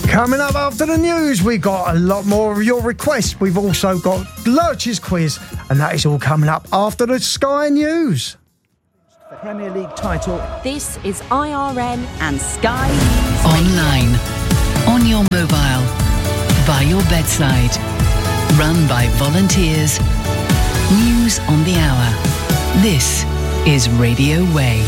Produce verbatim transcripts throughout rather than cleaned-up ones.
Coming up after the news, we got a lot more of your requests. We've also got Lurch's quiz, and that is all coming up after the Sky News. The Premier League title. This is I R N and Sky News. Online, on your mobile, by your bedside, run by volunteers. News on the hour. This is Radio Way.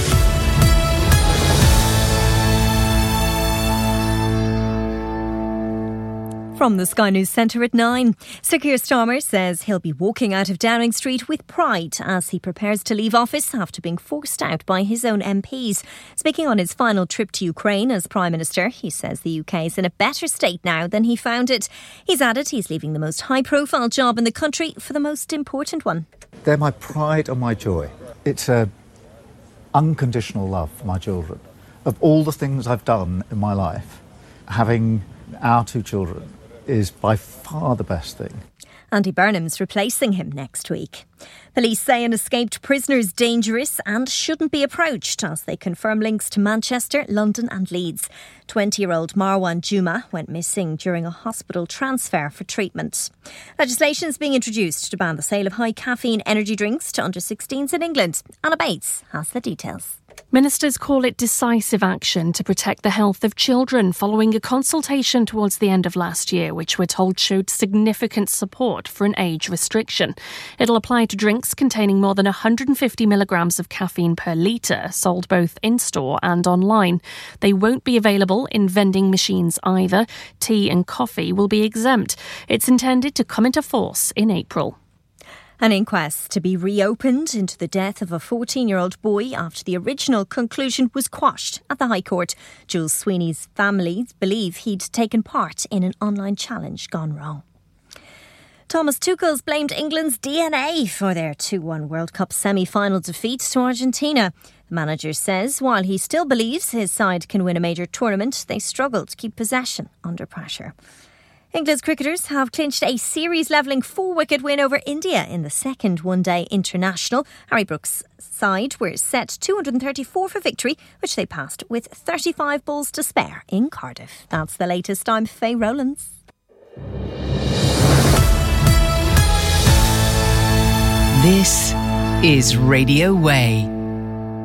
From the Sky News Centre at nine, Sir Keir Starmer says he'll be walking out of Downing Street with pride as he prepares to leave office after being forced out by his own M Ps. Speaking on his final trip to Ukraine as Prime Minister, he says the U K is in a better state now than he found it. He's added he's leaving the most high-profile job in the country for the most important one. They're my pride and my joy. It's a unconditional love for my children. Of all the things I've done in my life, having our two children is by far the best thing. Andy Burnham's replacing him next week. Police say an escaped prisoner is dangerous and shouldn't be approached as they confirm links to Manchester, London and Leeds. twenty-year-old Marwan Juma went missing during a hospital transfer for treatment. Legislation is being introduced to ban the sale of high caffeine energy drinks to under sixteens in England. Anna Bates has the details. Ministers call it decisive action to protect the health of children following a consultation towards the end of last year, which we're told showed significant support for an age restriction. It'll apply to drinks containing more than one hundred fifty milligrams of caffeine per litre, sold both in-store and online. They won't be available in vending machines either. Tea and coffee will be exempt. It's intended to come into force in April. An inquest to be reopened into the death of a fourteen-year-old boy after the original conclusion was quashed at the High Court. Jules Sweeney's family believe he'd taken part in an online challenge gone wrong. Thomas Tuchel's blamed England's D N A for their two one World Cup semi-final defeat to Argentina. The manager says while he still believes his side can win a major tournament, they struggled to keep possession under pressure. England's cricketers have clinched a series-levelling four-wicket win over India in the second one-day international. Harry Brooks' side were set two hundred thirty-four for victory, which they passed with thirty-five balls to spare in Cardiff. That's the latest. I'm Faye Rowlands. This is Radio Way.